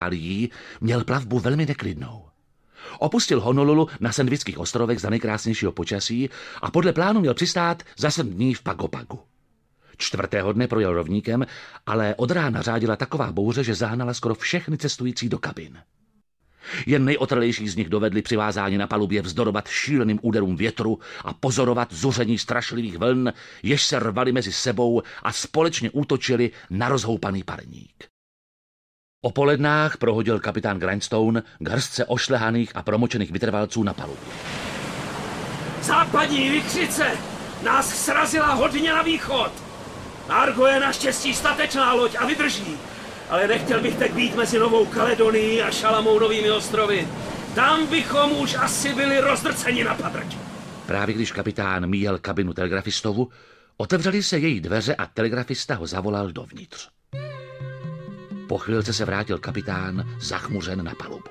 měl plavbu velmi neklidnou. Opustil Honolulu na Sandwichských ostrovech za nejkrásnějšího počasí a podle plánu měl přistát za 7 dní v Pago Pagu. 4. dne projel rovníkem, ale od rána řádila taková bouře, že zahnala skoro všechny cestující do kabin. Jen nejotrlejší z nich dovedli přivázání na palubě vzdorovat šíleným úderům větru a pozorovat zuření strašlivých vln, jež se rvaly mezi sebou a společně útočili na rozhoupaný parník. O polednách prohodil kapitán Grindstone k hrstce ošlehaných a promočených vytrvalců na palubě. Západní vichřice nás srazila hodně na východ. Argo je naštěstí statečná loď a vydrží, ale nechtěl bych teď být mezi Novou Kaledonií a Šalamounovými ostrovy. Tam bychom už asi byli rozdrceni na padrť. Právě když kapitán míjel kabinu telegrafistovu, otevřely se její dveře a telegrafista ho zavolal dovnitř. Po chvilce se vrátil kapitán zachmuřen na palubu.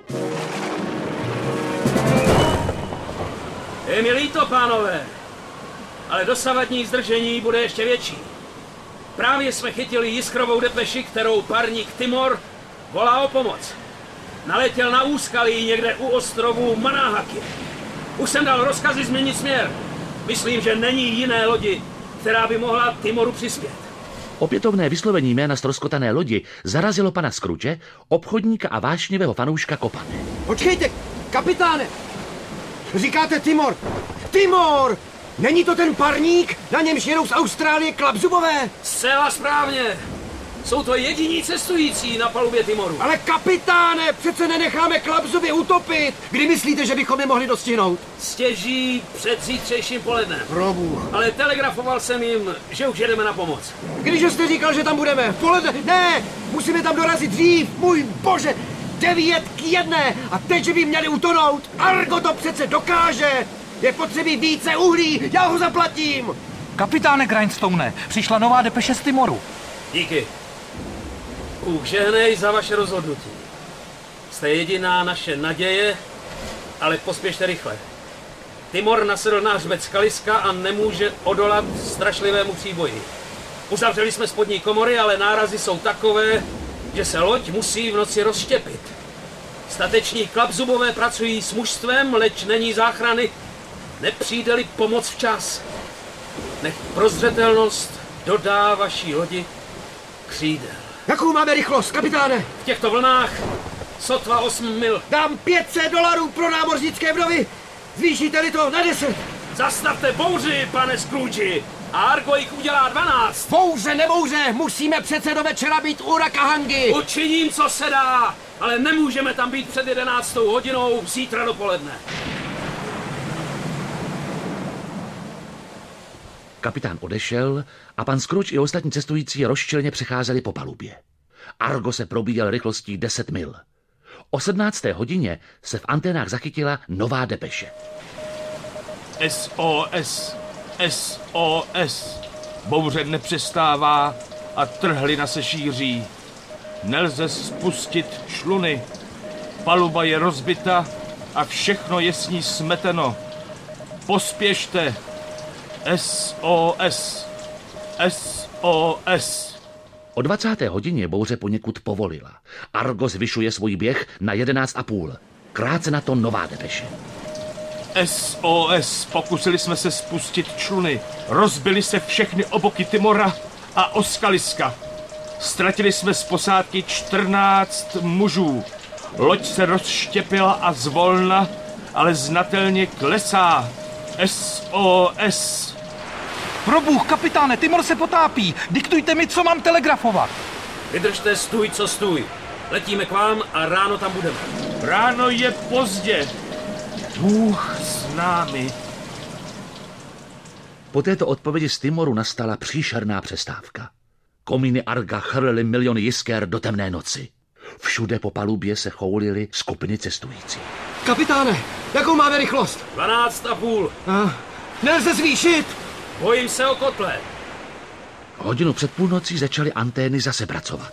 Je mi líto, pánové, ale dosavadní zdržení bude ještě větší. Právě jsme chytili jiskrovou depeši, kterou parník Timor volá o pomoc. Naletěl na úskalí někde u ostrovu Manahaki. Už jsem dal rozkazy změnit směr. Myslím, že není jiné lodi, která by mohla Timoru přispět. Opětovné vyslovení jména ztroskotané lodi zarazilo pana Scrooge, obchodníka a vášnivého fanouška kopané. Počkejte, kapitáne! Říkáte Timor? Timor! Není to ten parník, na němž jedou z Austrálie klapzubové? Zcela správně. Jsou to jediní cestující na palubě Timoru. Ale kapitáne, přece nenecháme klapzuby utopit. Kdy myslíte, že bychom je mohli dostihnout? Stěží před zítřejším polednem. Probůh. Ale telegrafoval jsem jim, že už jedeme na pomoc. Když jste říkal, že tam budeme? V poledne? Ne, musíme tam dorazit dřív, můj bože. 9:1 a teď, že by měli utonout. Argo to přece dokáže. Je potřebí více uhlí, já ho zaplatím. Kapitáne Grindstone, přišla nová depeše z Timoru. Díky. Bůh žehnej za vaše rozhodnutí. Jste jediná naše naděje, ale pospěšte rychle. Timor nasedl na hřbet skaliska a nemůže odolat strašlivému příboji. Uzavřeli jsme spodní komory, ale nárazy jsou takové, že se loď musí v noci rozštěpit. Stateční klapzubové pracují s mužstvem, leč není záchrany. Nepřijde-li pomoc včas. Nech prozřetelnost dodá vaší lodi křídel. Jakou máme rychlost, kapitáne? V těchto vlnách sotva 8 mil. Dám $500 pro námořnické vdovy. Zvýšíte-li to na 10. Zastavte bouři, pane Scrooge. A Argo jich udělá 12. Bouře, nebouře, musíme přece do večera být u Rakahangy. Učiním, co se dá, ale nemůžeme tam být před 11. hodinou zítra dopoledne. Kapitán odešel a pan Scrooge i ostatní cestující rozčilně přecházeli po palubě. Argo se probíjel rychlostí 10 mil. O 17. hodině se v anténách zachytila nová depeše. SOS, SOS. Bouře nepřestává a trhlina se šíří. Nelze spustit čluny. Paluba je rozbita a všechno je s ní smeteno. Pospěšte. SOS, SOS. O 20. hodině bouře poněkud povolila. Argo zvyšuje svůj běh na 11,5. Krátce na to nová depeše. SOS, pokusili jsme se spustit čluny. Rozbily se všechny oboky Timora a oskaliska. Ztratili jsme z posádky 14 mužů. Loď se rozštěpila a zvolna, ale znatelně klesá. SOS. Probůh, kapitáne, Timor se potápí. Diktujte mi, co mám telegrafovat. Vydržte, stůj, co stůj. Letíme k vám a ráno tam budeme. Ráno je pozdě. Bůh s námi. Po této odpovědi z Timoru nastala příšerná přestávka. Komíny Arga chrlily miliony jisker do temné noci. Všude po palubě se choulily skupiny cestujících. Kapitáne, jakou máme rychlost? 12,5. Nelze zvýšit. Bojím se o kotle. Hodinu před půlnocí začaly antény zase pracovat.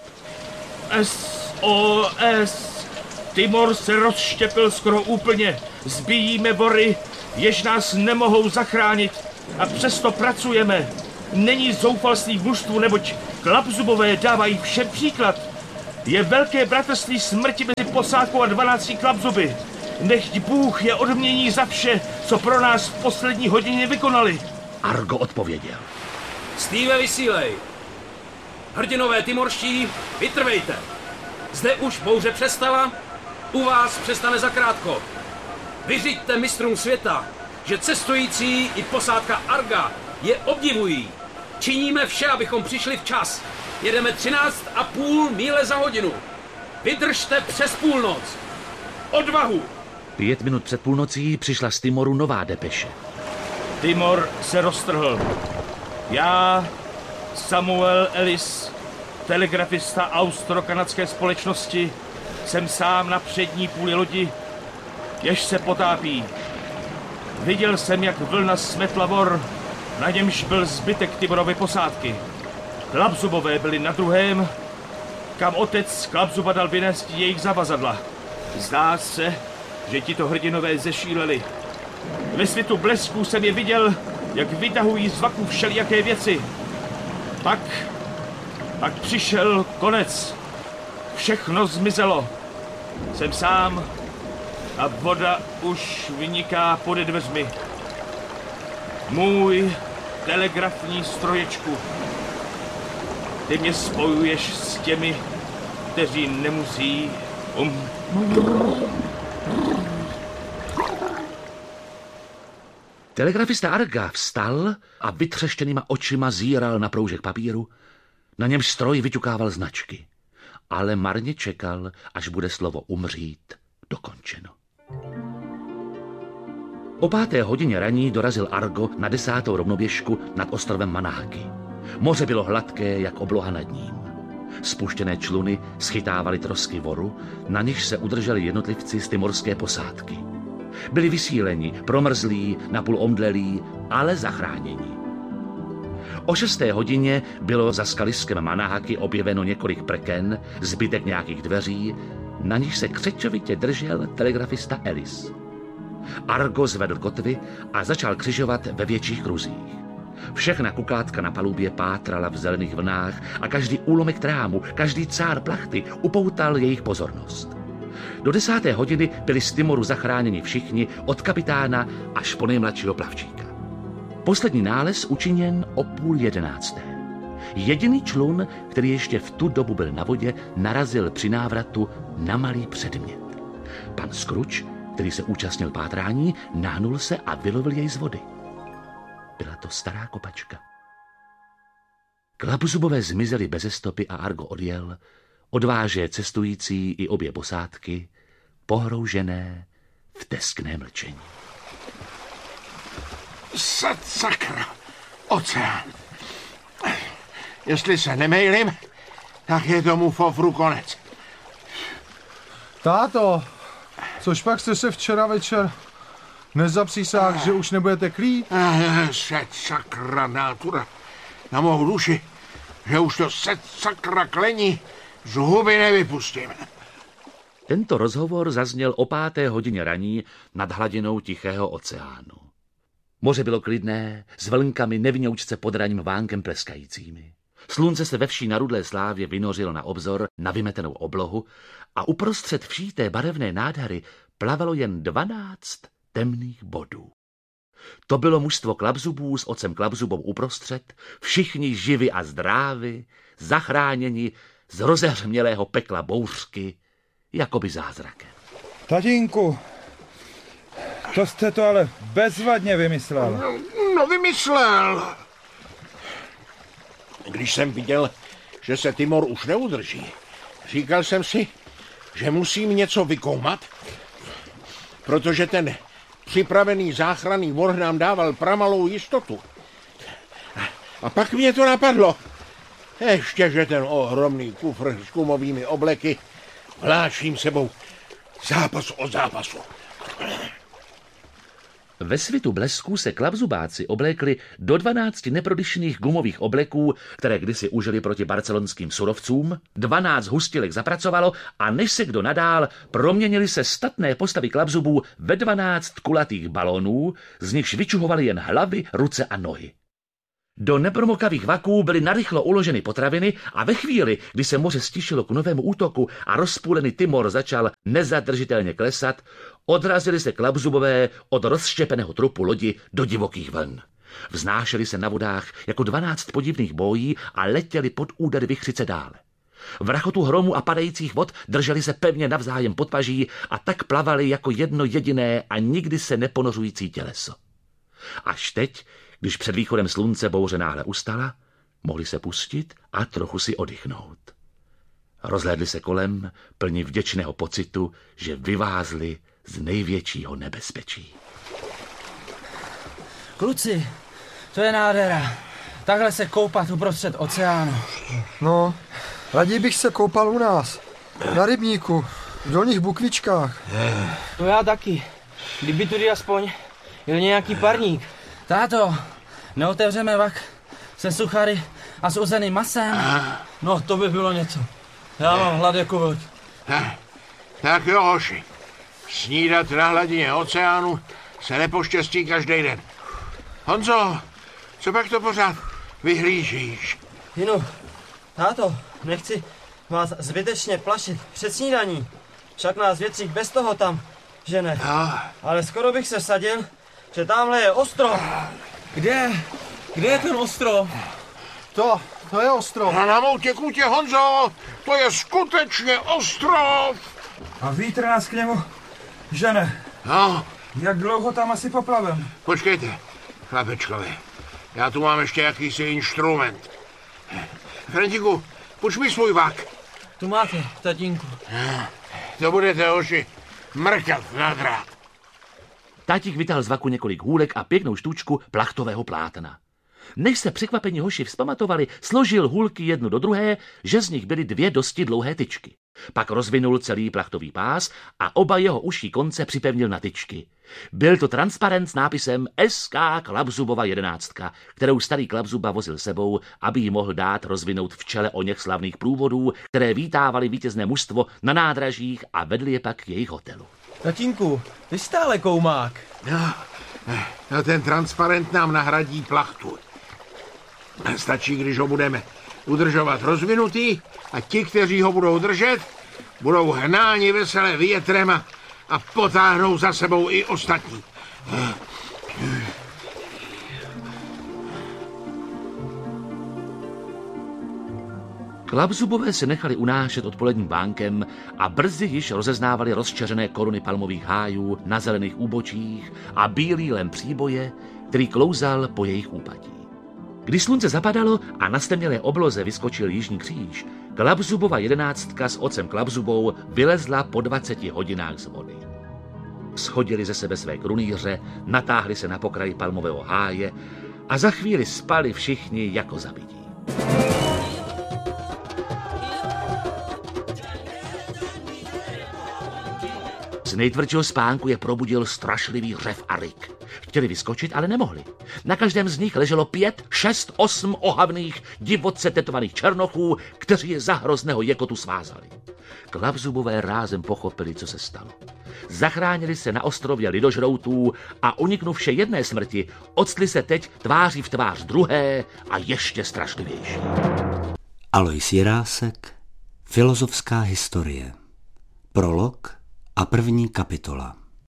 SOS. Timor se rozštěpil skoro úplně. Zbíjíme bory, jež nás nemohou zachránit. A přesto pracujeme. Není zoufalství v mužstvu, neboť klapzubové dávají všem příklad. Je velké bratrství smrti mezi posádkou a 12 klapzuby. Nechť Bůh je odmění za vše, co pro nás v poslední hodině vykonali. Argo odpověděl. Steve, vysílej. Hrdinové timorští, vytrvejte. Zde už bouře přestala, u vás přestane zakrátko. Vyřiďte mistrům světa, že cestující i posádka Arga je obdivují. Činíme vše, abychom přišli včas. Jedeme 13,5 míle za hodinu. Vydržte přes půlnoc. Odvahu! 5 minut před půlnocí přišla z Timoru nová depeše. Timor se roztrhl. Já, Samuel Ellis, telegrafista austro-kanadské společnosti, jsem sám na přední půli lodi, jež se potápí. Viděl jsem, jak vlna smetla vor, na němž byl zbytek Timorovy posádky. Klapzubové byli na druhém, kam otec Klapzuba dal vynést jejich zavazadla. Zdá se, že tito hrdinové zešíleli. Ve světu blesků jsem je viděl, jak vytahují z vaku všelijaké věci. Pak přišel konec. Všechno zmizelo. Jsem sám a voda už vyniká pode dveřmi. Můj telegrafní stroječku. Ty mě spojuješ s těmi, kteří nemusí Telegrafista Arga vstal a vytřeštěnýma očima zíral na proužek papíru, na němž stroj vyťukával značky. Ale marně čekal, až bude slovo umřít dokončeno. O 5. hodině raní dorazil Argo na 10. rovnoběžku nad ostrovem Manahaki. Moře bylo hladké, jak obloha nad ním. Spuštěné čluny schytávaly trosky voru, na nichž se udrželi jednotlivci z timorské posádky. Byli vysíleni, promrzlí, napůl omdlelí, ale zachráněni. O 6. hodině bylo za skaliskem Manahaki objeveno několik prken, zbytek nějakých dveří, na nich se křečovitě držel telegrafista Ellis. Argo zvedl kotvy a začal křižovat ve větších kruzích. Všechna kukátka na palubě pátrala v zelených vlnách a každý úlomek trámu, každý cár plachty upoutal jejich pozornost. Do 10. hodiny byli z Timoru zachráněni všichni, od kapitána až po nejmladšího plavčíka. Poslední nález učiněn o 10:30. Jediný člun, který ještě v tu dobu byl na vodě, narazil při návratu na malý předmět. Pan Scrooge, který se účastnil pátrání, nahnul se a vylovil jej z vody. Byla to stará kopačka. Klapzubové zmizeli beze stopy a Argo odjel, odváže cestující i obě posádky, pohroužené v teskné mlčení. Sakra, oceán. Jestli se nemejlím, tak je tomu fofru konec. Táto, což pak jste se včera večer nezapřísáhl, že už nebudete krýt? Sakra nátura na mou duši, že už to sakra klení z huby nevypustím. Tento rozhovor zazněl o 5. hodině raní nad hladinou Tichého oceánu. Moře bylo klidné, s vlnkami nevinoučce pod ranním vánkem pleskajícími. Slunce se ve vší narudlé slávě vynořilo na obzor, na vymetenou oblohu a uprostřed vší té barevné nádhary plavalo jen 12 temných bodů. To bylo mužstvo Klapzubů s otcem Klapzubou uprostřed, všichni živi a zdrávi, zachráněni z rozehřmělého pekla bouřky, jakoby zázrakem. Tatínku, to jste to ale bezvadně vymyslel. No vymyslel. Když jsem viděl, že se Timor už neudrží, říkal jsem si, že musím něco vykoumat, protože ten připravený záchranný vor nám dával pramalou jistotu. A pak mě to napadlo. Ještě, že ten ohromný kufr s gumovými obleky vláčím sebou zápas od zápasu. Ve svitu blesků se Klapzubáci oblékli do 12 neprodyšných gumových obleků, které kdysi užili proti barcelonským surovcům, 12 hustilek zapracovalo a než se kdo nadál, proměnili se statné postavy Klapzubů ve 12 kulatých balonů, z nichž vyčuhovaly jen hlavy, ruce a nohy. Do nepromokavých vaků byly narychlo uloženy potraviny a ve chvíli, kdy se moře stišilo k novému útoku a rozpůlený Timor začal nezadržitelně klesat, odrazili se klapzubové od rozštěpeného trupu lodi do divokých vln. Vznášeli se na vodách jako 12 podivných bojí a letěli pod úder vichřice dále. V rachotu hromu a padajících vod drželi se pevně navzájem pod paží a tak plavali jako jedno jediné a nikdy se neponořující těleso. Až teď, když před východem slunce bouře náhle ustala, mohli se pustit a trochu si oddychnout. Rozhlédli se kolem, plní vděčného pocitu, že vyvázli z největšího nebezpečí. Kluci, to je nádhera. Takhle se koupat uprostřed oceánu. No, raději bych se koupal u nás. Na rybníku, v Dolních Bukvičkách. To já taky. Kdyby tudy aspoň jel nějaký parník. Táto, neotevřeme vak se suchary a s uzeným masem? No, to by bylo něco. Já mám hlad jako vod. Tak jo, hoši. Snídat na hladině oceánu se nepoštěstí každý den. Honzo, co pak to pořád vyhlížíš? Jinu, táto, nechci vás zbytečně plašit před snídaní. Však nás větřík bez toho tam žene. No. Ale skoro bych se vsadil, že tamhle je ostrov. Kde? Kde je ten ostrov? To je ostrov. Na mou tekutě, Honzo, to je skutečně ostrov. A vítr nás k němu žene. No, Jak dlouho tam asi poplavem? počkejte, chlapečkovi. Já tu mám ještě jakýsi instrument. Frantiku, půjč mi svůj vak. Tu máte, tatínku. To budete, hoši, mrkat na drát. Tátík vytáhl z vaku několik hůlek a pěknou štůčku plachtového plátna. Než se překvapení hoši vzpamatovali, složil hůlky jednu do druhé, že z nich byly 2 dosti dlouhé tyčky. Pak rozvinul celý plachtový pás a oba jeho uší konce připevnil na tyčky. Byl to transparent s nápisem SK Klapzubova 11, kterou starý Klapzuba vozil sebou, aby ji mohl dát rozvinout v čele oněch slavných průvodů, které vítávali vítězné mužstvo na nádražích a vedli je pak k jejich hotelu. Tatínku, ty stále koumák. No, ten transparent nám nahradí plachtu. Stačí, když ho budeme udržovat rozvinutý a ti, kteří ho budou držet, budou hnáni veselé větrem a potáhnou za sebou i ostatní. Klapzubové se nechali unášet odpoledním bánkem a brzy již rozeznávali rozčeřené koruny palmových hájů na zelených úbočích a bílý lem příboje, který klouzal po jejich úpatí. Když slunce zapadalo a na stemnělé obloze vyskočil jižní kříž, Klapzubova 11 s otcem Klapzubou vylezla po 20 hodinách z vody. Shodili ze sebe své krunýře, natáhli se na pokraji palmového háje a za chvíli spali všichni jako zabití. Z nejtvrdšího spánku je probudil strašlivý řev a ryk. Chtěli vyskočit, ale nemohli. Na každém z nich leželo 5, 6, 8 ohavných, divoce tetovaných černochů, kteří je za hrozného jekotu svázali. Klapzubové rázem pochopili, co se stalo. Zachránili se na ostrově lidožroutů a uniknuvše jedné smrti, octli se teď tváří v tvář druhé a ještě strašlivější. Alois Jirásek, Filozofská historie. Prolog a první kapitola.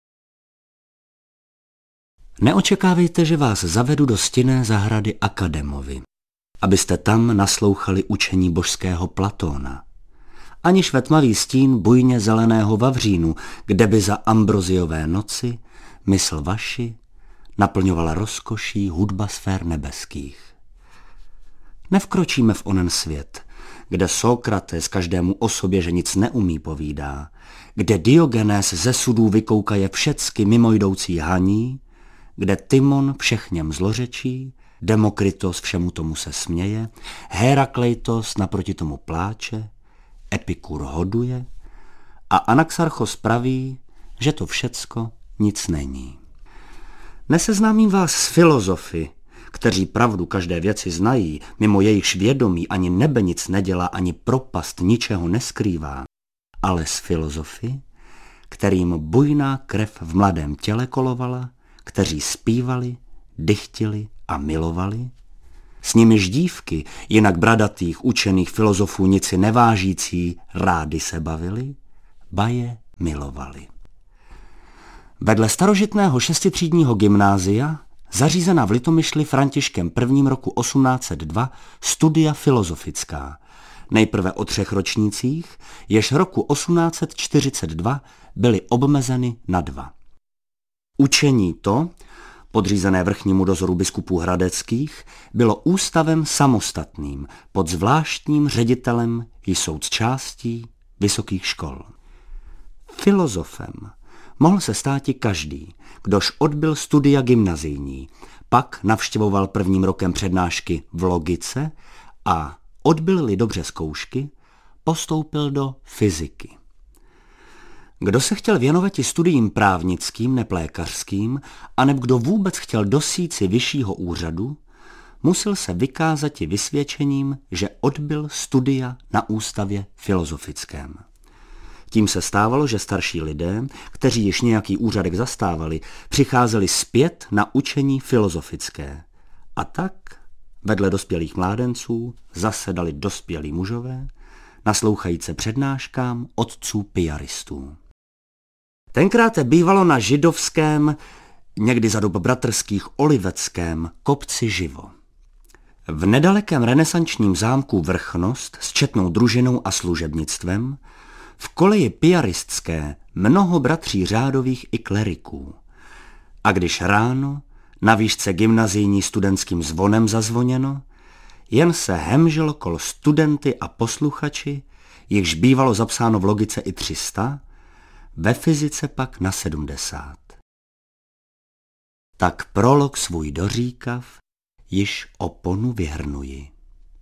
Neočekávejte, že vás zavedu do stinné zahrady Akademovy, abyste tam naslouchali učení božského Platóna. Aniž ve tmavý stín bujně zeleného vavřínu, kde by za ambroziové noci mysl vaši naplňovala rozkoší hudba sfér nebeských. Nevkročíme v onen svět, kde Sokrates každému o sobě, že nic neumí, povídá, kde Diogenes ze sudů vykoukaje všecky mimojdoucí haní, kde Timon všechněm zlořečí, Demokritos všemu tomu se směje, Herakleitos naproti tomu pláče, Epikur hoduje a Anaxarchos praví, že to všecko nic není. Neseznámím vás s filozofy, kteří pravdu každé věci znají, mimo jejichž vědomí ani nebe nic nedělá, ani propast ničeho neskrývá, ale s filozofy, kterým bujná krev v mladém těle kolovala, kteří zpívali, dychtili a milovali, S nimiž dívky, jinak bradatých, učených filozofů nic si nevážící, rády se bavili, ba je milovali. Vedle starožitného šestitřídního gymnázia, zařízená v Litomyšli Františkem I. roku 1802 studia filozofická, nejprve o 3 ročnících, jež roku 1842 byly obmezeny na 2. Učení to, podřízené vrchnímu dozoru biskupů hradeckých, bylo ústavem samostatným pod zvláštním ředitelem i součástí vysokých škol. Filozofem mohl se státi každý, kdož odbyl studia gymnazijní, pak navštěvoval prvním rokem přednášky v logice a odbyl-li dobře zkoušky, postoupil do fyziky. Kdo se chtěl věnovat i studiím právnickým, neplékařským, aneb kdo vůbec chtěl dosít si vyššího úřadu, musel se vykázat i vysvědčením, že odbyl studia na ústavě filozofickém. Tím se stávalo, že starší lidé, kteří již nějaký úřadek zastávali, přicházeli zpět na učení filozofické. A tak vedle dospělých mládenců zasedali dospělí mužové, naslouchajíce přednáškám otců piaristů. Tenkrát bývalo na židovském, někdy za dob bratrských oliveckém, kopci živo. V nedalekém renesančním zámku Vrchnost s četnou družinou a služebnictvem, v koleji piaristské mnoho bratří řádových i kleriků. A když ráno na výšce gymnazijní studentským zvonem zazvoněno, jen se hemželo kol studenty a posluchači, jichž bývalo zapsáno v logice i 300, ve fyzice pak na 70. Tak prolog svůj doříkav, již oponu vyhrnuji.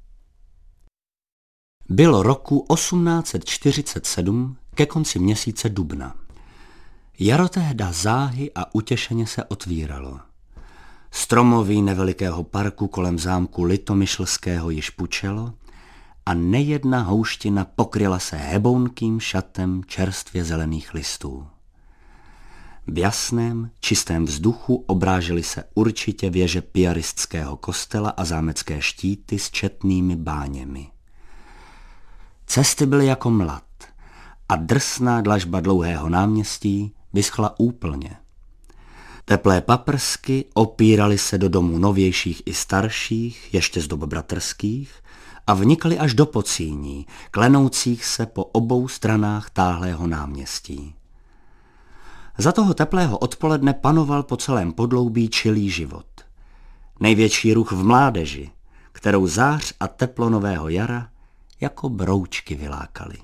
Bylo roku 1847 ke konci měsíce dubna. Jaro tehda záhy a utěšeně se otvíralo. Stromoví nevelikého parku kolem zámku Litomyšlského již pučelo a nejedna houština pokryla se hebounkým šatem čerstvě zelených listů. V jasném, čistém vzduchu obrážely se určitě věže piaristského kostela a zámecké štíty s četnými báněmi. Cesty byly jako mlad a drsná dlažba dlouhého náměstí vyschla úplně. Teplé paprsky opíraly se do domů novějších i starších, ještě z dob bratrských, a vnikly až do pocíní, klenoucích se po obou stranách táhlého náměstí. Za toho teplého odpoledne panoval po celém podloubí čilý život. Největší ruch v mládeži, kterou zář a teplo nového jara jako broučky vylákaly.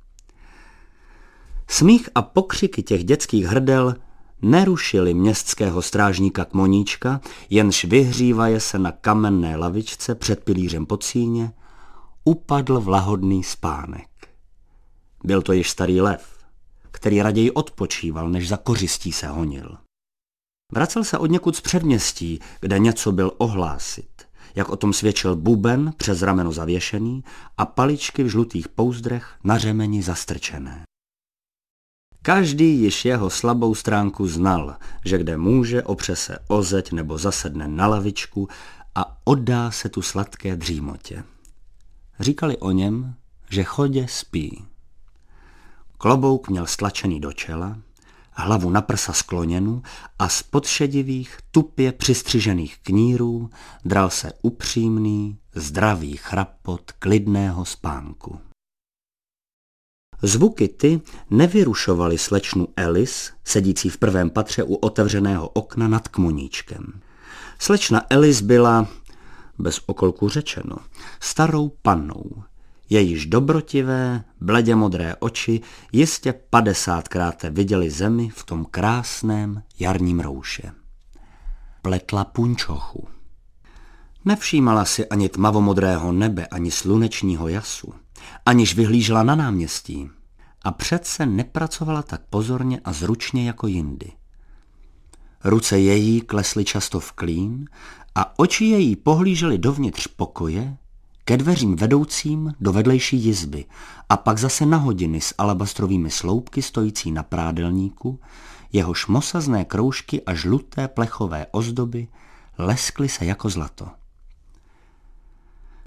Smích a pokřiky těch dětských hrdel nerušili městského strážníka Kmoníčka, jenž vyhřívaje se na kamenné lavičce před pilířem Pocíně, upadl v lahodný spánek. Byl to již starý lev, který raději odpočíval, než za kořistí se honil. Vracel se odněkud z předměstí, kde něco byl ohlásit, jak o tom svědčil buben přes rameno zavěšený a paličky v žlutých pouzdrech na řemeni zastrčené. Každý již jeho slabou stránku znal, že kde může, opře se o zeď nebo zasedne na lavičku a oddá se tu sladké dřímotě. Říkali o něm, že chodě spí. Klobouk měl stlačený do čela, hlavu na prsa skloněnu a spod šedivých, tupě přistřižených knírů dral se upřímný, zdravý chrapot klidného spánku. Zvuky ty nevyrušovaly slečnu Elis, sedící v prvém patře u otevřeného okna nad Kmoníčkem. Slečna Elis byla, bez okolku řečeno, starou pannou. Jejíž dobrotivé, bledě modré oči jistě 50krát viděli zemi v tom krásném jarním rouše. Pletla punčochu. Nevšímala si ani tmavomodrého nebe, ani slunečního jasu, aniž vyhlížela na náměstí. A přece nepracovala tak pozorně a zručně jako jindy. Ruce její klesly často v klín a oči její pohlížely dovnitř pokoje, ke dveřím vedoucím do vedlejší jizby a pak zase na hodiny s alabastrovými sloupky stojící na prádelníku, jehož mosazné kroužky a žluté plechové ozdoby leskly se jako zlato.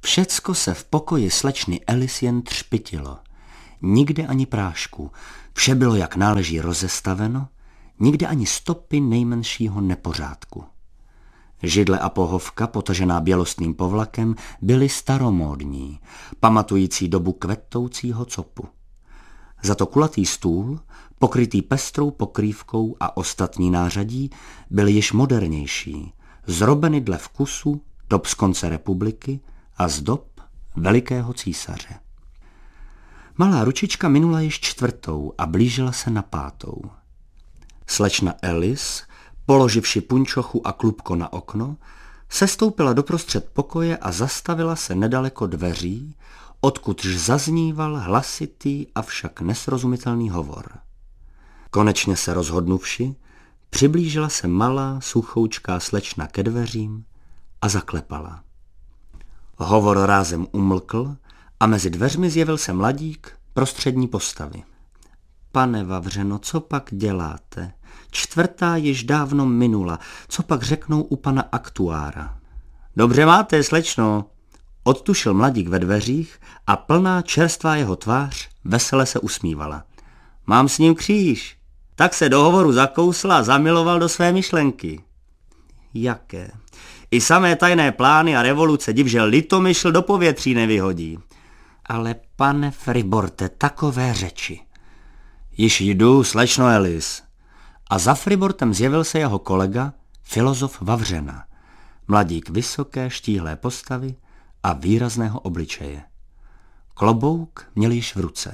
Všecko se v pokoji slečny Alice jen třpytilo. Nikde ani prášku, vše bylo jak náleží rozestaveno, nikde ani stopy nejmenšího nepořádku. Židle a pohovka, potažená bělostným povlakem, byly staromódní, pamatující dobu kvetoucího copu. Za to kulatý stůl, pokrytý pestrou pokrývkou a ostatní nářadí, byly již modernější, zrobeny dle vkusu dob z konce republiky a z dob velikého císaře. Malá ručička minula již 4. a blížila se na 5. Slečna Alice, položivši punčochu a klubko na okno, sestoupila doprostřed pokoje a zastavila se nedaleko dveří, odkudž zazníval hlasitý, avšak nesrozumitelný hovor. Konečně se rozhodnuvši, přiblížila se malá, suchoučká slečna ke dveřím a zaklepala. Hovor rázem umlkl a mezi dveřmi zjevil se mladík prostřední postavy. Pane Vavřeno, co pak děláte? 4. již dávno minula, co pak řeknou u pana aktuára? Dobře máte, slečno, odtušil mladík ve dveřích a plná čerstvá jeho tvář vesele se usmívala. Mám s ním kříž. Tak se do hovoru zakousl a zamiloval do své myšlenky. Jaké? I samé tajné plány a revoluce div, že litomyšl do povětří nevyhodí. Ale pane Friborte, takové řeči. Již jdu, slečno Alice. A za Fribortem zjevil se jeho kolega, filozof Vavřena. Mladík vysoké, štíhlé postavy a výrazného obličeje. Klobouk měl již v ruce.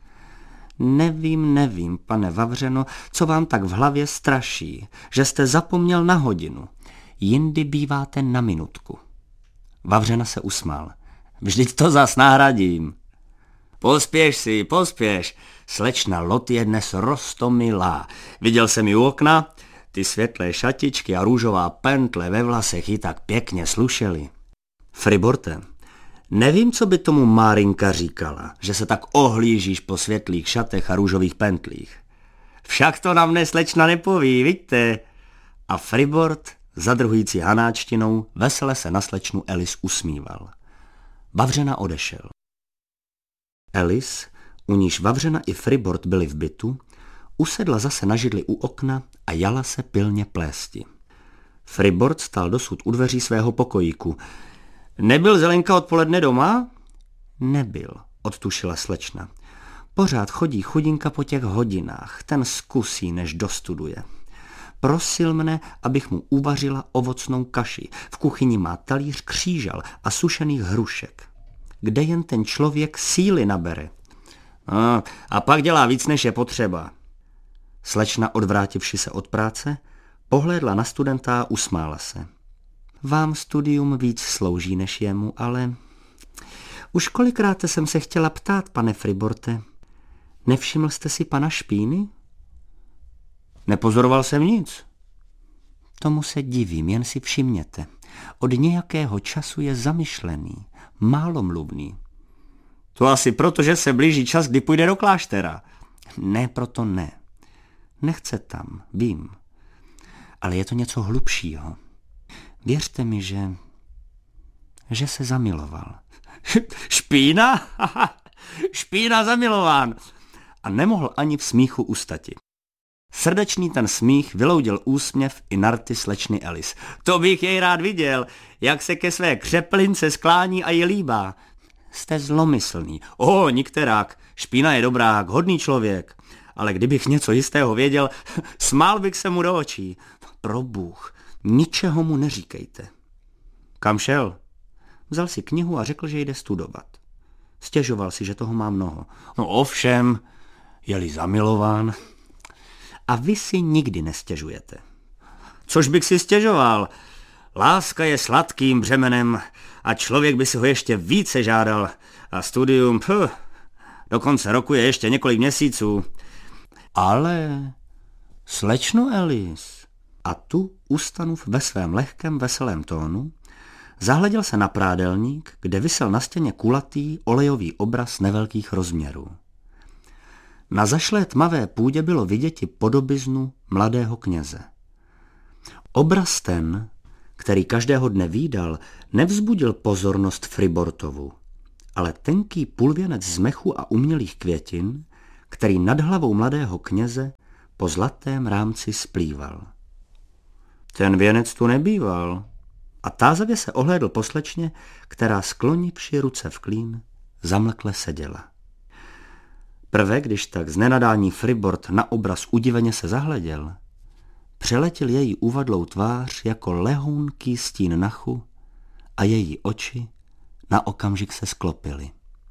Nevím, pane Vavřeno, co vám tak v hlavě straší, že jste zapomněl na hodinu. Jindy býváte na minutku. Vavřena se usmál. Vždyť to zas nahradím. Pospěš, slečna Lot je dnes roztomilá. Viděl jsem ji u okna, ty světlé šatičky a růžová pentle ve vlasech ji tak pěkně slušely. Friborte, nevím, co by tomu Márinka říkala, že se tak ohlížíš po světlých šatech a růžových pentlích. Však to na mne slečna nepoví, vidíte? A Fribort, zadrhující hanáčtinou, vesele se na slečnu Alice usmíval. Vavřena odešel. Alice, u níž Vavřena i Fribort byli v bytu, usedla zase na židli u okna a jala se pilně plésti. Fribort stál dosud u dveří svého pokojíku. Nebyl Zelenka odpoledne doma? Nebyl, odtušila slečna. Pořád chodí chudinka po těch hodinách, ten zkusí, než dostuduje. Prosil mne, abych mu uvařila ovocnou kaši. V kuchyni má talíř křížal a sušených hrušek. Kde jen ten člověk síly nabere? No, a pak dělá víc, než je potřeba. Slečna, odvrátivši se od práce, pohlédla na studenta a usmála se. Vám studium víc slouží než jemu, ale... Už kolikrát jsem se chtěla ptát, pane Friborte. Nevšiml jste si pana Špíny? Nepozoroval jsem nic. Tomu se divím, jen si všimněte. Od nějakého času je zamyšlený, málomluvný. To asi proto, že se blíží čas, kdy půjde do kláštera. Ne, proto ne. Nechce tam, vím. Ale je to něco hlubšího. Věřte mi, že se zamiloval. Špína? Špína zamilován. A nemohl ani v smíchu ustati. Srdečný ten smích vyloudil úsměv i na rty slečny Alice. To bych jej rád viděl, jak se ke své křeplince sklání a ji líbá. Jste zlomyslný. Nikterák. Špína je dobrák, hodný člověk. Ale kdybych něco jistého věděl, smál bych se mu do očí. Pro Bůh, ničeho mu neříkejte. Kam šel? Vzal si knihu a řekl, že jde studovat. Stěžoval si, že toho má mnoho. No ovšem, je-li zamilován. A vy si nikdy nestěžujete. Což bych si stěžoval? Láska je sladkým břemenem a člověk by si ho ještě více žádal. A studium, do konce roku je ještě několik měsíců. Ale, slečno Alice, a tu Ustanův ve svém lehkém veselém tónu zahleděl se na prádelník, kde visel na stěně kulatý olejový obraz nevelkých rozměrů. Na zašlé tmavé půdě bylo viděti podobiznu mladého kněze. Obraz ten, který každého dne vídal, nevzbudil pozornost Fribortovu, ale tenký půlvěnec z mechu a umělých květin, který nad hlavou mladého kněze po zlatém rámci splýval. Ten věnec tu nebýval a tázavě se ohlédl po slečně, která sklonivši ruce v klín, zamlkle seděla. Prve, když tak z nenadání Fribort na obraz udiveně se zahleděl, přeletěl její uvadlou tvář jako lehounký stín nachu a její oči na okamžik se sklopily.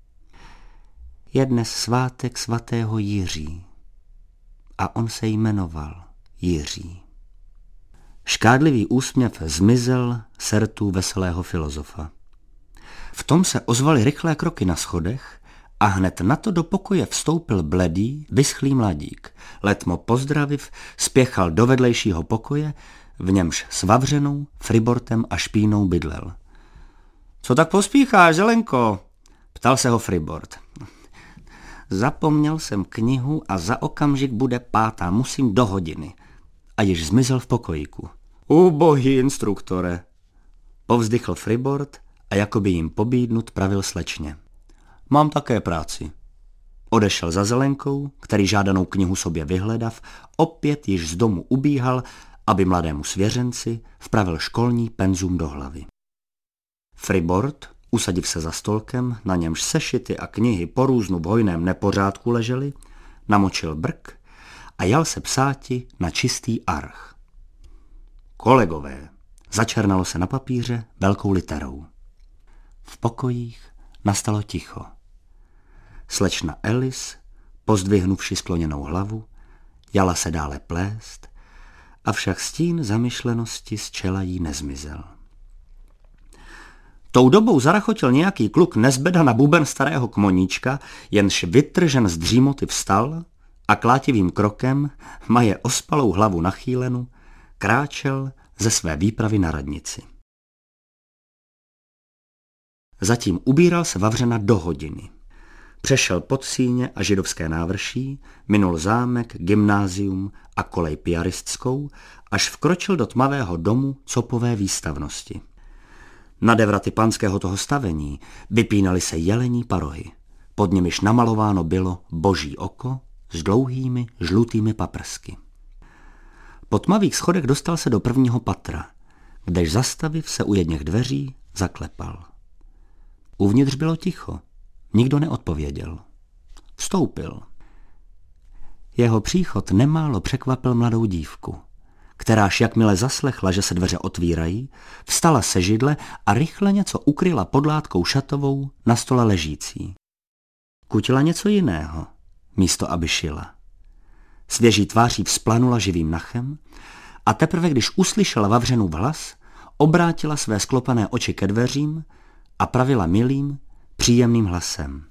Je dnes svátek svatého Jiří a on se jmenoval Jiří. Škádlivý úsměv zmizel z rtů veselého filozofa. V tom se ozvaly rychlé kroky na schodech a hned na to do pokoje vstoupil bledý, vyschlý mladík. Letmo pozdraviv, spěchal do vedlejšího pokoje, v němž s Vavřenou, Fribortem a Špínou bydlel. Co tak pospícháš, Zelenko? Ptal se ho Fribort. Zapomněl jsem knihu a za okamžik bude 5, musím do hodiny. A již zmizel v pokojíku. Ubohý instruktore. Povzdychl Fribort a jakoby jim pobídnut pravil slečně. Mám také práci. Odešel za Zelenkou, který žádanou knihu sobě vyhledav, opět již z domu ubíhal, aby mladému svěřenci vpravil školní penzum do hlavy. Fribort, usadiv se za stolkem, na němž sešity a knihy po různu v hojném nepořádku ležely, namočil brk a jal se psáti na čistý arch. Kolegové, začernalo se na papíře velkou literou. V pokojích nastalo ticho. Slečna Alice, pozdvihnuvši skloněnou hlavu, jala se dále plést, avšak stín zamyšlenosti z čela jí nezmizel. Tou dobou zarachotil nějaký kluk nezbeda na buben starého kmoníčka, jenž vytržen z dřímoty vstal a klátivým krokem, maje ospalou hlavu nachýlenu, kráčel ze své výpravy na radnici. Zatím ubíral se Vavřena do hodiny. Přešel pod síně a židovské návrší, minul zámek, gymnázium a kolej piaristskou, až vkročil do tmavého domu copové výstavnosti. Na devraty panského toho stavení vypínaly se jelení parohy. Pod nimiž namalováno bylo boží oko s dlouhými žlutými paprsky. Po tmavých schodech dostal se do prvního patra, kdež zastaviv se u jedněch dveří zaklepal. Uvnitř bylo ticho, nikdo neodpověděl. Vstoupil. Jeho příchod nemálo překvapil mladou dívku, kteráž jakmile zaslechla, že se dveře otvírají, vstala se židle a rychle něco ukryla pod látkou šatovou na stole ležící. Kutila něco jiného, místo aby šila. Svěží tváří vzplanula živým nachem a teprve, když uslyšela Vavřenův hlas, obrátila své sklopané oči ke dveřím a pravila milým, příjemným hlasem.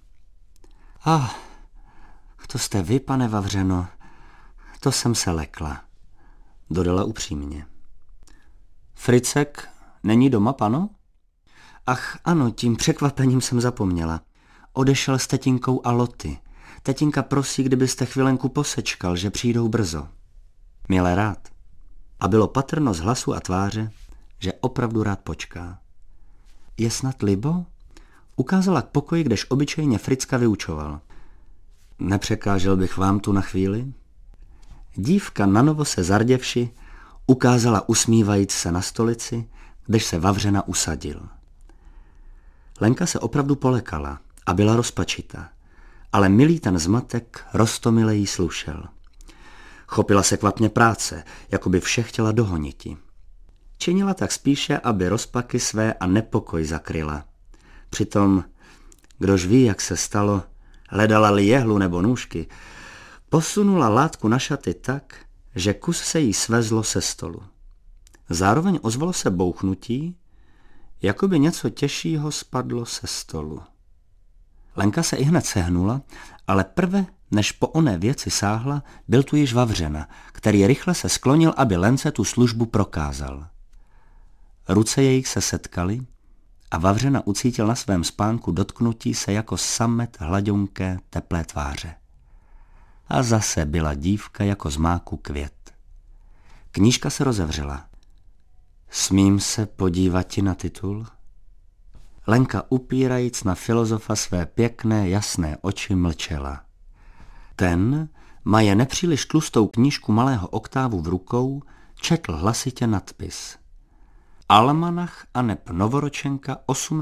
To jste vy, pane Vavřeno, to jsem se lekla, dodala upřímně. Fricek není doma, pano? Ach, ano, tím překvapením jsem zapomněla. Odešel s tetinkou a Loty. Tetinka prosí, kdybyste chvilenku posečkal, že přijdou brzo. Milé rád. A bylo patrno z hlasu a tváře, že opravdu rád počká. Je snad libo? Ukázala k pokoji, kdež obyčejně Fricka vyučoval. Nepřekážel bych vám tu na chvíli? Dívka nanovo se zarděvši ukázala usmívajíc se na stolici, kdež se Vavřena usadil. Lenka se opravdu polekala a byla rozpačita, ale milý ten zmatek roztomile jí slušel. Chopila se kvapně práce, jako by vše chtěla dohoniti. Činila tak spíše, aby rozpaky své a nepokoj zakryla. Přitom, kdož ví, jak se stalo, hledala-li jehlu nebo nůžky, posunula látku na šaty tak, že kus se jí svezlo se stolu. Zároveň ozvalo se bouchnutí, jako by něco těžšího spadlo se stolu. Lenka se ihned sehnula, ale prve, než po oné věci sáhla, byl tu již Vavřena, který rychle se sklonil, aby Lence tu službu prokázal. Ruce jejich se setkaly a Vavřena ucítil na svém spánku dotknutí se jako samet hladionké teplé tváře. A zase byla dívka jako z máku květ. Knížka se rozevřela. Smím se podívat na titul? Lenka, upírajíc na filozofa své pěkné, jasné oči, mlčela. Ten, maje nepříliš tlustou knížku malého oktávu v rukou, četl hlasitě nadpis. Almanach aneb Novoročenka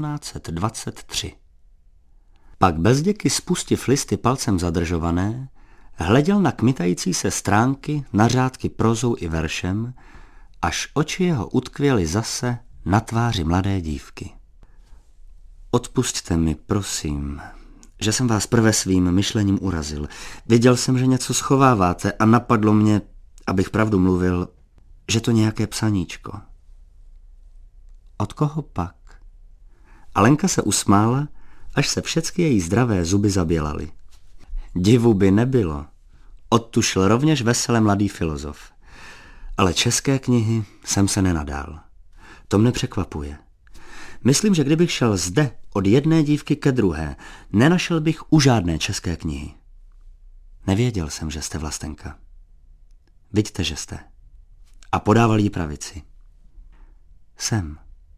1823. Pak bezděky spustiv listy palcem zadržované, hleděl na kmitající se stránky, na řádky prozou i veršem, až oči jeho utkvěly zase na tváři mladé dívky. Odpusťte mi, prosím, že jsem vás prvé svým myšlením urazil. Věděl jsem, že něco schováváte a napadlo mě, abych pravdu mluvil, že to nějaké psaníčko. Od koho pak? Alenka se usmála, až se všechny její zdravé zuby zabělaly. Divu by nebylo. Odtušil rovněž veselé mladý filozof. Ale české knihy jsem se nenadál. To mne překvapuje. Myslím, že kdybych šel zde od jedné dívky ke druhé, nenašel bych u žádné české knihy. Nevěděl jsem, že jste Vlastenka. Vidíte, že jste. A podával jí pravici. Jsem.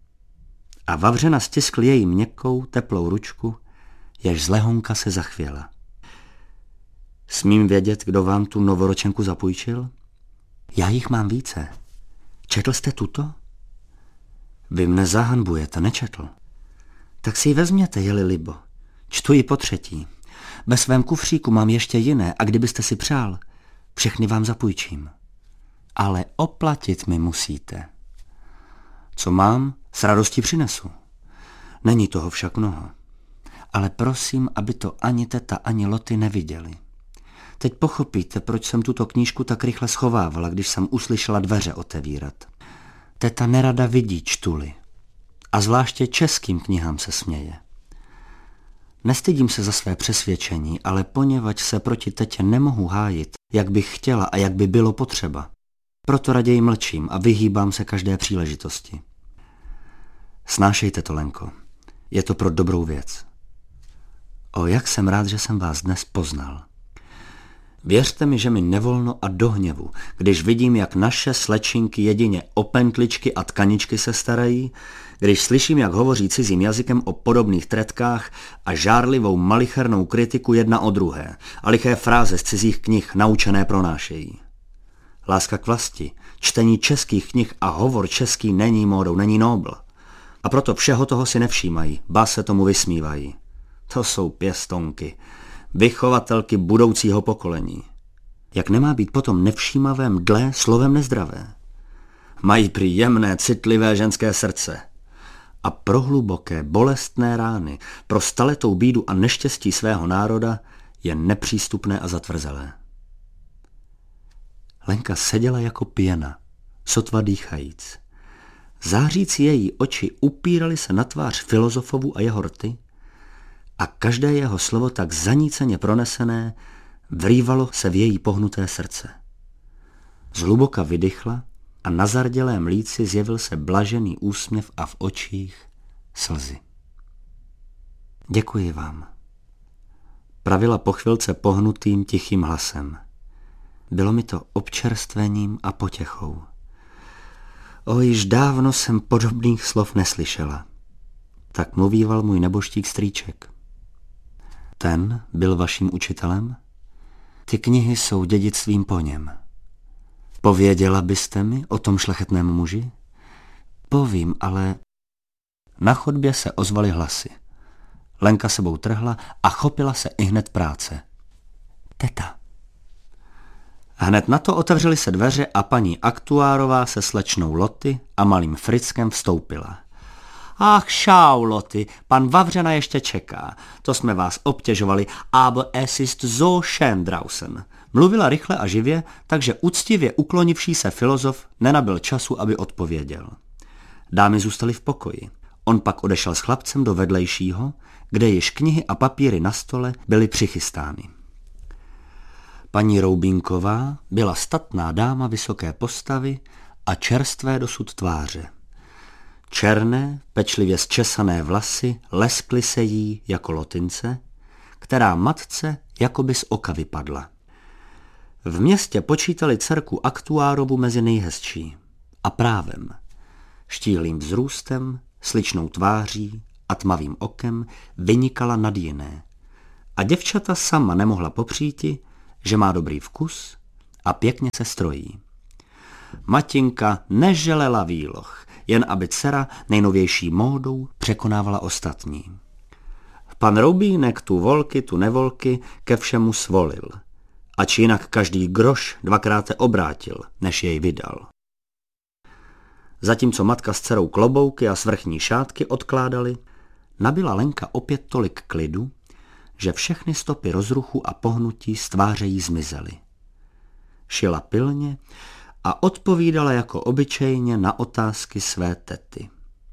A Vavřena stiskl její měkkou, teplou ručku, jež z lehonka se zachvěla. Smím vědět, kdo vám tu Novoročenku zapůjčil? Já jich mám více. Četl jste tuto? Vy mne zahanbujete, nečetl. Tak si ji vezměte, je-li libo. Čtu ji po třetí. Ve svém kufříku mám ještě jiné a kdybyste si přál, všechny vám zapůjčím. Ale oplatit mi musíte. Co mám, s radostí přinesu. Není toho však mnoho. Ale prosím, aby to ani teta, ani Loty neviděli. Teď pochopíte, proč jsem tuto knížku tak rychle schovávala, když jsem uslyšela dveře otevírat. Teta nerada vidí čtuly. A zvláště českým knihám se směje. Nestydím se za své přesvědčení, ale poněvadž se proti tetě nemohu hájit, jak bych chtěla a jak by bylo potřeba. Proto raději mlčím a vyhýbám se každé příležitosti. Snášejte to, Lenko. Je to pro dobrou věc. O, jak jsem rád, že jsem vás dnes poznal. Věřte mi, že mi nevolno a do hněvu, když vidím, jak naše slečinky jedině o pentličky a tkaničky se starají, když slyším, jak hovoří cizím jazykem o podobných tretkách a žárlivou malichernou kritiku jedna o druhé a liché fráze z cizích knih naučené pronášejí. Láska k vlasti, čtení českých knih a hovor český není módou, není nobl. A proto všeho toho si nevšímají, ba se tomu vysmívají. To jsou pěstonky, vychovatelky budoucího pokolení. Jak nemá být potom nevšímavé mdlé, slovem nezdravé? Mají prý jemné, citlivé ženské srdce. A pro hluboké, bolestné rány, pro staletou bídu a neštěstí svého národa je nepřístupné a zatvrzelé. Lenka seděla jako pěna, sotva dýchajíc. Zářící její oči upíraly se na tvář filozofovu a jeho rty a každé jeho slovo tak zaníceně pronesené vrývalo se v její pohnuté srdce. Zhluboka vydychla a na zardělém líci zjevil se blažený úsměv a v očích slzy. Děkuji vám, pravila po chvilce pohnutým tichým hlasem. Bylo mi to občerstvením a potěchou. O, již dávno jsem podobných slov neslyšela. Tak mluvíval můj nebožtík strýček. Ten byl vaším učitelem? Ty knihy jsou dědictvím po něm. Pověděla byste mi o tom šlechetném muži? Povím, ale... Na chodbě se ozvaly hlasy. Lenka sebou trhla a chopila se ihned práce. Teta. Hned na to otevřely se dveře a paní Aktuárová se slečnou Loty a malým Frickem vstoupila. Ach, schau, Loty, pan Vavřena ještě čeká. To jsme vás obtěžovali, aber es ist so schön draußen. Mluvila rychle a živě, takže úctivě uklonivší se filozof nenabyl času, aby odpověděl. Dámy zůstaly v pokoji. On pak odešel s chlapcem do vedlejšího, kde již knihy a papíry na stole byly přichystány. Paní Roubínková byla statná dáma vysoké postavy a čerstvé dosud tváře. Černé, pečlivě zčesané vlasy leskly se jí jako lotince, která matce jakoby z oka vypadla. V městě počítali dcerku Aktuárovu mezi nejhezčí. A právem. Štíhlým vzrůstem, sličnou tváří a tmavým okem vynikala nad jiné. A děvčata sama nemohla popříti, že má dobrý vkus a pěkně se strojí. Matinka neželela výloh, jen aby dcera nejnovější módou překonávala ostatní. Pan Roubínek tu volky, tu nevolky ke všemu svolil, ač jinak každý groš dvakrát obrátil, než jej vydal. Zatímco matka s dcerou klobouky a svrchní šátky odkládali, nabyla Lenka opět tolik klidu, že všechny stopy rozruchu a pohnutí z tváře jí zmizely. Šila pilně a odpovídala jako obyčejně na otázky své tety.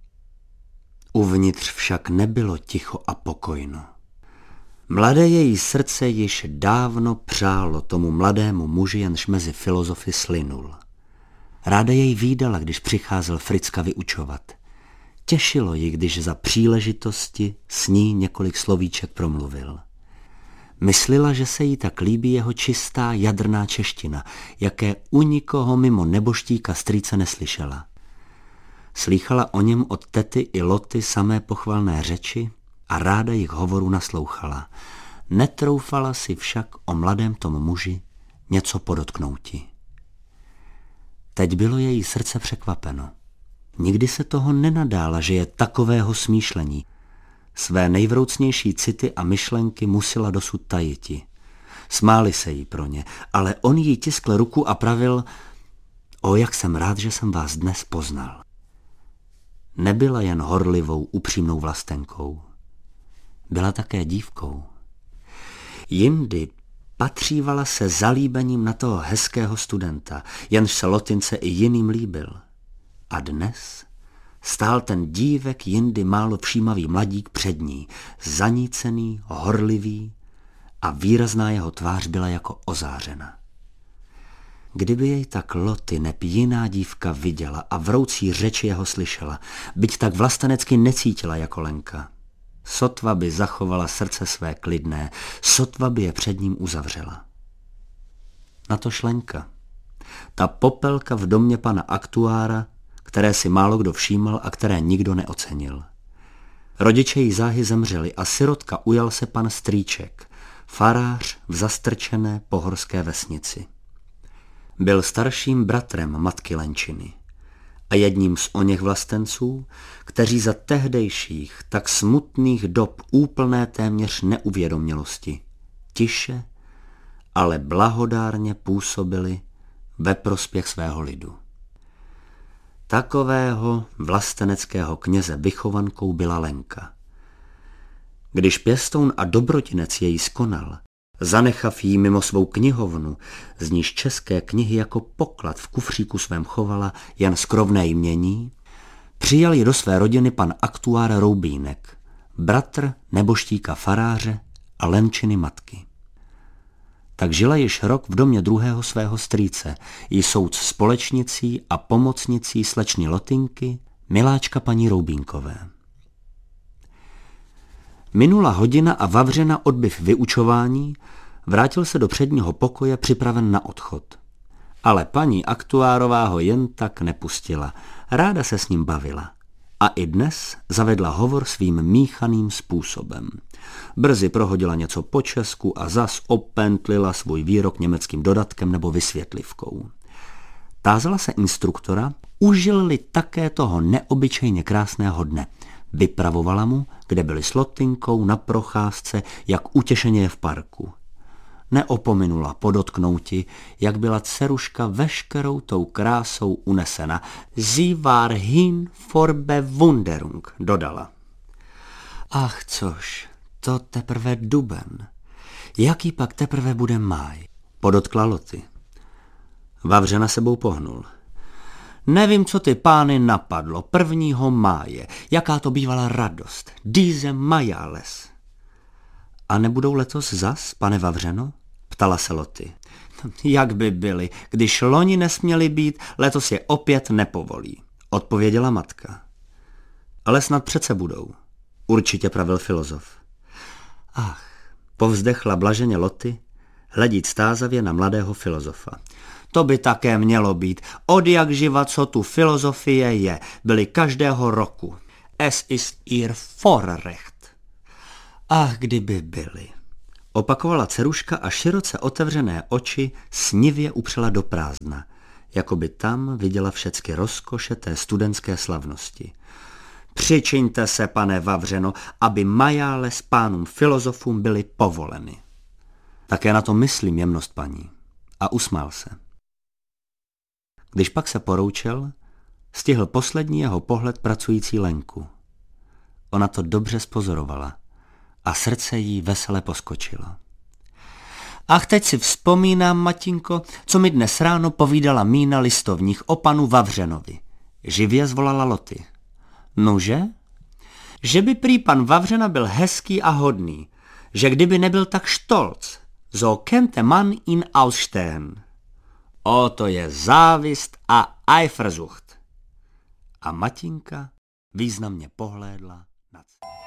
Uvnitř však nebylo ticho a pokojno. Mladé její srdce již dávno přálo tomu mladému muži, jenž mezi filozofy slynul. Ráda jej vídala, když přicházel Fricka vyučovat. Těšilo ji, když za příležitosti s ní několik slovíček promluvil. Myslela, že se jí tak líbí jeho čistá jadrná čeština, jaké u nikoho mimo neboštíka strýce neslyšela. Slýchala o něm od tety i Loty samé pochvalné řeči a ráda jich hovoru naslouchala. Netroufala si však o mladém tom muži něco podotknouti. Teď bylo její srdce překvapeno. Nikdy se toho nenadála, že je takového smýšlení. Své nejvroucnější city a myšlenky musela dosud tajiti. Smáli se jí pro ně, ale on jí tiskl ruku a pravil: o, jak jsem rád, že jsem vás dnes poznal. Nebyla jen horlivou, upřímnou vlastenkou. Byla také dívkou. Jindy patřívala se zalíbením na toho hezkého studenta, jenž se Lotince i jiným líbil. A dnes stál ten dívek jindy málo všímavý mladík před ní, zanícený, horlivý, a výrazná jeho tvář byla jako ozářena. Kdyby jej tak Loty neb jiná dívka viděla a vroucí řeči jeho slyšela, byť tak vlastenecky necítila jako Lenka, sotva by zachovala srdce své klidné, sotva by je před ním uzavřela. Natož Lenka, ta popelka v domě pana aktuára, které si málo kdo všímal a které nikdo neocenil. Rodiče jí záhy zemřeli a sirotka ujal se pan Strýček, farář v zastrčené pohorské vesnici. Byl starším bratrem matky Lenčiny a jedním z oněch vlastenců, kteří za tehdejších tak smutných dob úplné téměř neuvědomělosti tiše, ale blahodárně působili ve prospěch svého lidu. Takového vlasteneckého kněze vychovankou byla Lenka. Když pěstoun a dobrotinec jej skonal, zanechav jí mimo svou knihovnu, z níž české knihy jako poklad v kufříku svém chovala jen skrovné jmění, přijal ji do své rodiny pan aktuár Roubínek, bratr neboštíka faráře a Lenčiny matky. Tak žila již rok v domě druhého svého strýce, i souc společnicí a pomocnicí slečny Lotinky, miláčka paní Roubínkové. Minula hodina a Vavřina odbyv vyučování vrátil se do předního pokoje připraven na odchod. Ale paní aktuárová ho jen tak nepustila, ráda se s ním bavila. A i dnes zavedla hovor svým míchaným způsobem. Brzy prohodila něco po česku a zas opentlila svůj výrok německým dodatkem nebo vysvětlivkou. Tázala se instruktora, užil-li také toho neobyčejně krásného dne. Vypravovala mu, kde byli s Lotinkou na procházce, jak utěšeně je v parku. Neopominula podotknouti, jak byla dceruška veškerou tou krásou unesena. Sie war hin vor Bewunderung, dodala. Ach což, to teprve duben. Jaký pak teprve bude máj, podotkla Loty. Vavřena sebou pohnul. Nevím, co ty pány napadlo 1. máje, jaká to bývala radost, diese Majales. A nebudou letos zas, pane Vavřeno? Ptala se Loty. Jak by byli, když loni nesměli být, letos je opět nepovolí, odpověděla matka. Ale snad přece budou, určitě pravil filozof. Ach, povzdechla blaženě Loty, hledíc stázavě na mladého filozofa. To by také mělo být. Od jak živa, co tu filozofie je. Byly každého roku. Es ist ihr Vorrecht. Ach, kdyby byly. Opakovala dceruška a široce otevřené oči snivě upřela do prázdna. Jako by tam viděla všecky rozkoše té studentské slavnosti. Přičiňte se, pane Vavřeno, aby majále s pánům filozofům byly povoleny. Také na to myslím, jemnost paní. A usmál se. Když pak se poroučel, stihl poslední jeho pohled pracující Lenku. Ona to dobře spozorovala a srdce jí vesele poskočilo. Ach, teď si vzpomínám, matinko, co mi dnes ráno povídala Mína Listovních o panu Vavřenovi. Živě zvolala Loty. Nože? Že by prý pan Vavřena byl hezký a hodný, že kdyby nebyl tak štolc, so könnte man ihn ausstehen. O, to je závist a Eifersucht. A matinka významně pohlédla